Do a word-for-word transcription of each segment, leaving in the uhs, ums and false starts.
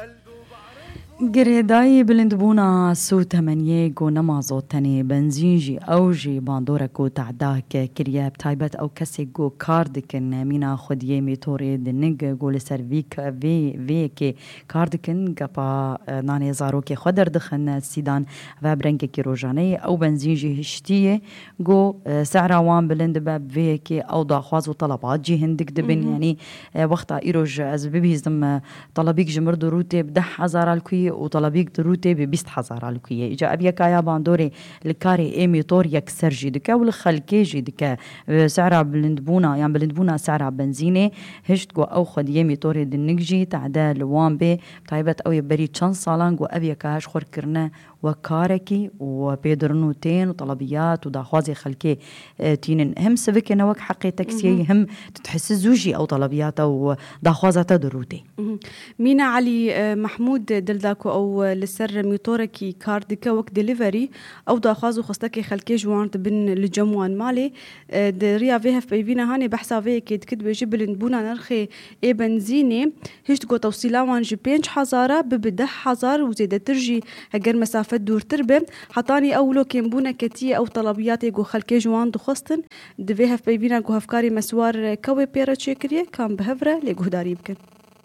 گریدای بلندبونا سو تمنیه گو نمازو تنی بنزینجی اوجی باندورا کو تعدا که کریه بتایبت او کسی گو کاردکن مینا خودیه میتوری دنگ گو لسر ویک وی وی که کاردکن گپا نانی زارو که خودر دخن سیدان و برنگ کی روزانه او بنزینجی هشتیه گو سعروان بلند باب وی که او داخواز و طلبات جی هندک دبن یعنی وقتا ایروج از ببیزم طلبیک جمر دروته بده هزار الکوی وطلبيك دروتي ببيست حزار الكوية إجا أبيا كايا باندوري لكاري إيمي طور يكسر جيدكا والخلكي جيدكا سعرها بلندبونا يعني بلندبونا سعرها بنزيني هشتكو أو خد يمي طوري دنجي تعدا لوان بي طيبت أو يبري چند سالان و أبيا كاش خور كرنا وكاركي وبيدرنوتين وطلبيات وداخوازي خلكي تينن هم سبك نوك حقي تكسيه هم تتحس زوجي أو طلبيات أو داخوازة دروتي مينا علي محمود دلداكو أو لسر ميطوركي كاردكا وك ديليفري أو داخوازو خستكي خلكي جوان بن لجموان مالي دريا فيها في بيبينا هاني بحثا فيه كيد كدب جبل بونا نرخي اي بنزيني هشتكو توصيلاوان جي بينج حزارة ببده حزار وزيادة ترجي هجر مسافة دور تربه حطاني أولو كيمبونا كتية أو طلبياتي جو خلكي جوان دو خستن دفيها في بيبينا جو هفكاري مسوار كوي بيرا تشيكريه كان بهفرة لجو داري بكن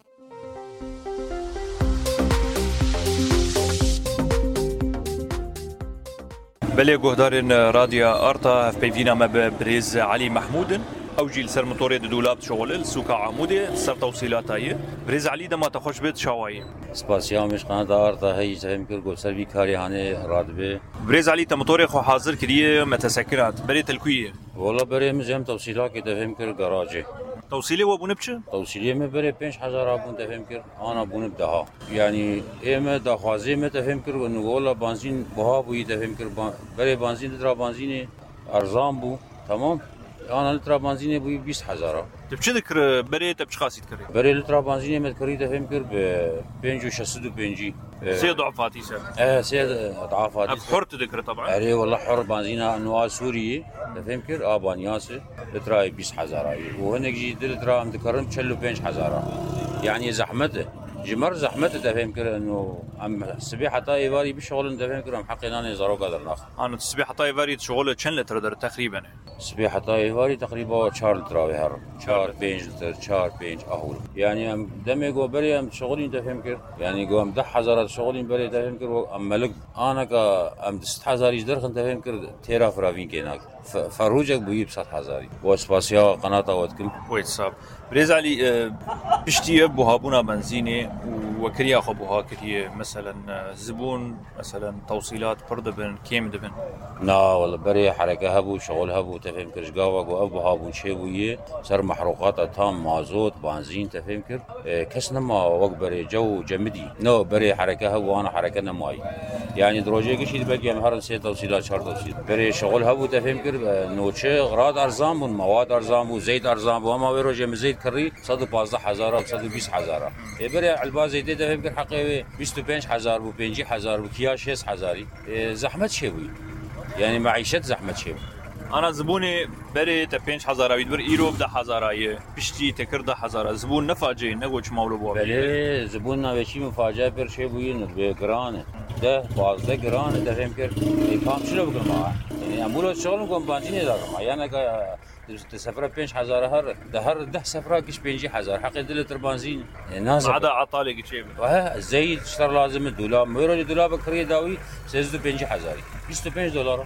بله گهدارن راديا أرتا في بيفينا ما بريز علي محمود أو جيل سر مطوري دولاب شغل السوكا عمودي سر توصيلات هاي بريز علي دما تخش بيت شواي سپاسیا مش قناه أرتا هي زهم كل گل سر بيكاري هاني رادبه بريز علي تمطوري خو حاضر كريه متسكرات بري تلكويه والله بري مزهم توصيلات كده فهم كل جراجه توصيلي وابون بچه توصيلي ما بري پنج هزار ابون تفهم كر انا ابون بدها يعني ايما دخوازي ما تفهم كر انه والله بنزين بها بو تفهم كر بري بنزين ترى بنزين ارزان بو تمام انا لتر بنزين بو بیست هزار تبچه ذكر بري تبچ خاصيت كري بري لتر بنزين ما تكري تفهم كر ب پنج و شصت و پنج سي ضعفاتي سر اه سي ضعفاتي حر تذكر طبعا اري والله حر بنزين انواع سوري تفهم كر ابانياس لتر بیست هزار وهناك جي لتر ام ذكرن چلو پنج هزار يعني زحمته جمر زحمته تفهم كر انه ام سبيحه طاي واري بشغل تفهم كر ام حقنا زارو قدر ناخ انا سبيحه طاي واري شغل چن لتر در تقريبا سبيحه طاي واري تقريبا چهار لتر هر چهار پنج لتر چهار پنج اهول يعني ام دمي جو بري ام شغلي تفهم كر يعني جو ام ده هزار شغلي بري تفهم كر ام ملك انا كا ام ست هزار يقدر خن تفهم كر تيرا فرافين كيناك فروجك بو ست هزار واسباسيا قناه ودكم ويت صاب بريز علي اشتيه بوهابونا بنزينه وكريا خو بوها كريه مثلا زبون مثلا توصيلات بردبن كيم دبن لا والله بري حركه هبو شغل هبو تفهم كر جاوا جو ابو هابو شيويه سر محروقات تام مازوت بنزين تفهم كر كسنا ما وق بري جو جمدي نو بري حركه هبو وانا حركنا ماي يعني دروجه شيء بقى مهر سي توصيلات شهر توصيل بري شغل هبو تفهم كر نوچه غراض ارزان مواد ارزان وزيت ارزان وما بيروج مزيد كري صد وخمسة هزار و صد و بیست هزار بري علبه زيت تفهم كر حقيقي بیست و پنج هزار و پنج هزار و کیا شش هزاری زحمت شوی يعني معيشة زحمت شوی انا زبوني بري ت پنج هزار ويد بر ايرو ده هزارای بشتي تكر ده هزار زبون نفاجئ نگوچ مولو بو بله زبون نوشي مفاجاه بر شي بوين به گران ده فازده گران ده فهم كر كام شلو بكم يعني امبولو شغل كم بنزين دارم يعني که سفره پنج هزار هر ده هر ده سفره كش پنج هزار حق لتر بنزين نازل عدا عطالك شيء واه زيت اشتر لازم دولار ميرو دولار بكري داوي سيزدو پنج هزار بیست و پنج دلار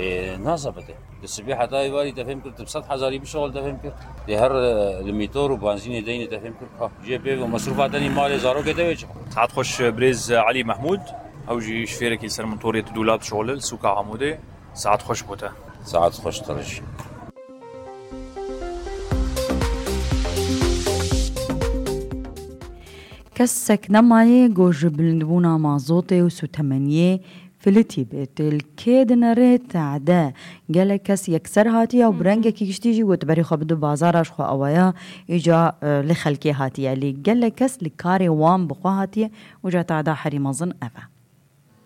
نازبته السبيحه طاي واري تفهم كنت بصد هزاري بشغل تفهم كنت ده هر الميتور وبنزين دين تفهم كنت جي بي ومصروفاتني مال زارو كده ساعات خوش بريز علي محمود او جي شفيرك يسر من طوريه دولاب شغل سوكا عمودي ساعات خوش بوته ساعات خوش ترج كسك نماي جوج بلندبونا مازوتي وسو تمانية فلتي بيت الكيد نريت عدا جالكس يكسر هاتيا وبرنجك يشتيجي وتبري خبدو بازارش خو أوايا إجا لخلكي هاتيا اللي جالكس لكاري وام بخو هاتيا وجا تعدا حريم ظن أفا